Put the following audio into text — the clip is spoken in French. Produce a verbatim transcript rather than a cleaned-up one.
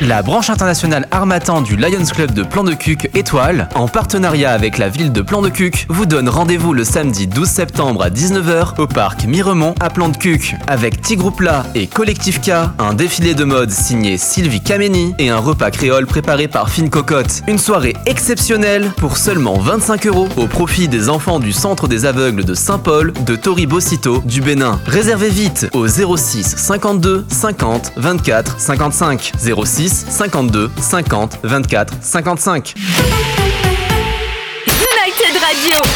La branche internationale Harmattan du Lions Club de Plan-de-Cuc Étoile, en partenariat avec la ville de Plan-de-Cuc, vous donne rendez-vous le samedi douze septembre à dix-neuf heures au parc Miremont à Plan-de-Cuc. Avec Tigroupla et Collectif K, un défilé de mode signé Sylvie Kameni et un repas créole préparé par Fine Cocotte. Une soirée exceptionnelle pour seulement vingt-cinq euros au profit des enfants du Centre des aveugles de Saint-Paul de Tori-Bocito du Bénin. Réservez vite au zéro six cinquante-deux cinquante vingt-quatre cinquante-cinq. zéro six cinquante-deux cinquante vingt-quatre cinquantacinq. United Radio.